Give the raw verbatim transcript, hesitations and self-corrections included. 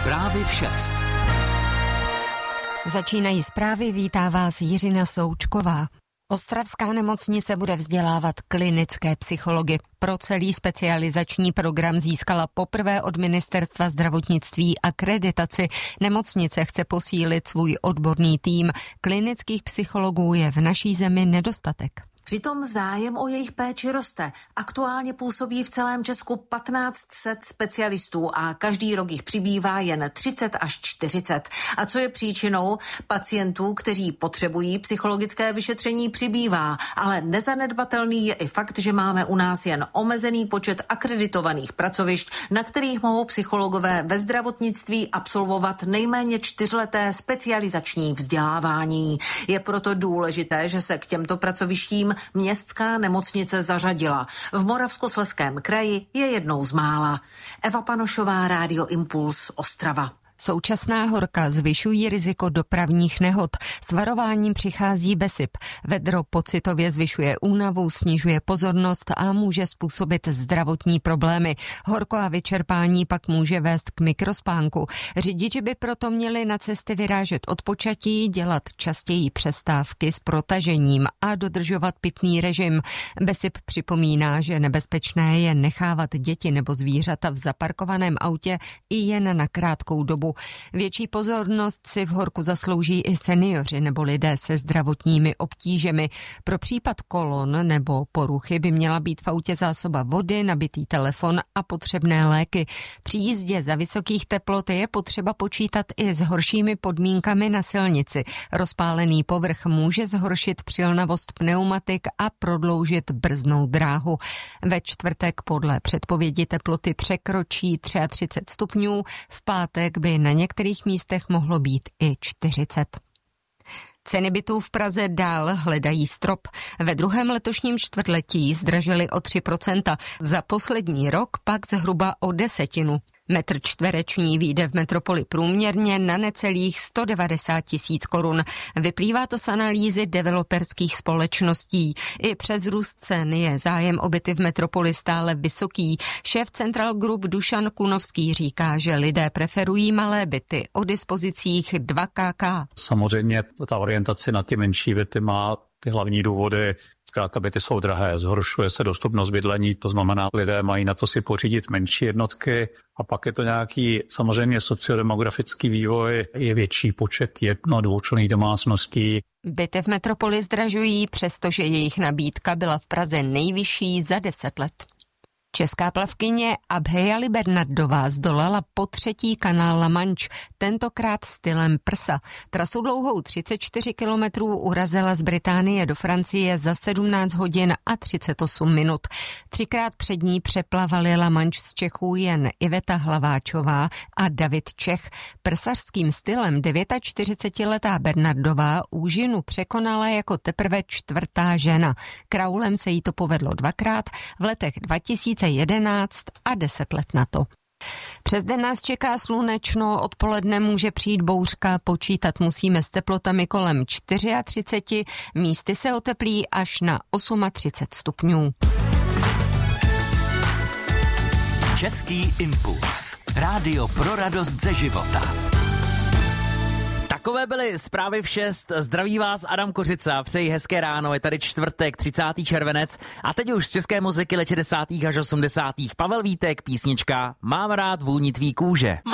Zprávy v šest. Začínají zprávy, vítá vás Jiřina Součková. Ostravská nemocnice bude vzdělávat klinické psychology. Pro celý specializační program získala poprvé od Ministerstva zdravotnictví akreditaci. Nemocnice chce posílit svůj odborný tým. Klinických psychologů je v naší zemi nedostatek. Přitom zájem o jejich péči roste. Aktuálně působí v celém Česku patnáct set specialistů a každý rok jich přibývá jen třicet až čtyřicet. A co je příčinou? Pacientů, kteří potřebují psychologické vyšetření, přibývá. Ale nezanedbatelný je i fakt, že máme u nás jen omezený počet akreditovaných pracovišť, na kterých mohou psychologové ve zdravotnictví absolvovat nejméně čtyřleté specializační vzdělávání. Je proto důležité, že se k těmto pracovištím městská nemocnice zařadila. V Moravskoslezském kraji je jednou z mála. Eva Panošová, Rádio Impuls, Ostrava. Současná horka zvyšují riziko dopravních nehod. S varováním přichází BESIP. Vedro pocitově zvyšuje únavu, snižuje pozornost a může způsobit zdravotní problémy. Horko a vyčerpání pak může vést k mikrospánku. Řidiči by proto měli na cesty vyrážet od počatí, dělat častěji přestávky s protažením a dodržovat pitný režim. BESIP připomíná, že nebezpečné je nechávat děti nebo zvířata v zaparkovaném autě i jen na krátkou dobu. Větší pozornost si v horku zaslouží i seniori nebo lidé se zdravotními obtížemi. Pro případ kolon nebo poruchy by měla být v autě zásoba vody, nabitý telefon a potřebné léky. Při jízdě za vysokých teplot je potřeba počítat i s horšími podmínkami na silnici. Rozpálený povrch může zhoršit přilnavost pneumatik a prodloužit brzdnou dráhu. Ve čtvrtek podle předpovědi teploty překročí třicet tři stupňů, v pátek by na některých místech mohlo být i čtyřicet. Ceny bytů v Praze dál hledají strop. Ve druhém letošním čtvrtletí zdražily o tři procenta, za poslední rok pak zhruba o desetinu. Metr čtvereční vyjde v metropoli průměrně na necelých sto devadesát tisíc korun. Vyplývá to z analýzy developerských společností. I přes růst cen je zájem o byty v metropoli stále vysoký. Šéf Central Group Dušan Kunovský říká, že lidé preferují malé byty o dispozicích dva ká. Samozřejmě ta orientace na ty menší byty má ty hlavní důvody. Zkrátka byty jsou drahé, zhoršuje se dostupnost bydlení, to znamená, lidé mají na to si pořídit menší jednotky a pak je to nějaký samozřejmě sociodemografický vývoj, je větší počet jedno- a dvoučlenných domácností. Byty v metropoli zdražují, přestože jejich nabídka byla v Praze nejvyšší za deset let. Česká plavkyně Abheja Bernardová zdolala po třetí kanál La Manche, tentokrát stylem prsa. Trasu dlouhou třicet čtyři kilometrů urazila z Británie do Francie za sedmnáct hodin a třicet osm minut. Třikrát před ní přeplavali La Manche z Čechů jen Iveta Hlaváčová a David Čech. Prsařským stylem čtyřicetidevítiletá Bernardová úžinu překonala jako teprve čtvrtá žena. Kraulem se jí to povedlo dvakrát v letech dva tisíce jedenáct a deset let na to. Přes den nás čeká slunečno, odpoledne může přijít bouřka, počítat musíme s teplotami kolem třicet čtyři, místy se oteplí až na třicet osm stupňů. Český impuls. Rádio pro radost ze života. Takové byly zprávy v šest. Zdraví vás Adam Kořica, přeji hezké ráno, je tady čtvrtek, třicátý červenec a teď už z české muziky let šedesátých až osmdesátých Pavel Vítek, písnička Mám rád vůni tvý kůže.